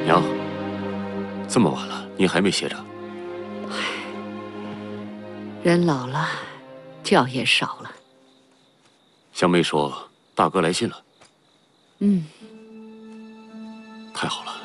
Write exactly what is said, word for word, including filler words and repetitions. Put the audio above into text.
娘，这么晚了，您还没歇着？ 唉，人老了，觉也少了。 香梅说大哥来信了。 嗯， 太好了。